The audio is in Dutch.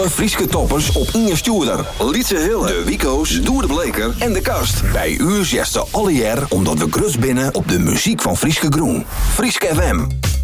Alle Frieske toppers op Inge Stuurder. Lietse Hille, de Wico's, Doer de Bleker en de Kast. Bij u zesde alle jaar omdat we grus binnen op de muziek van Frieske Groen. Frieske FM.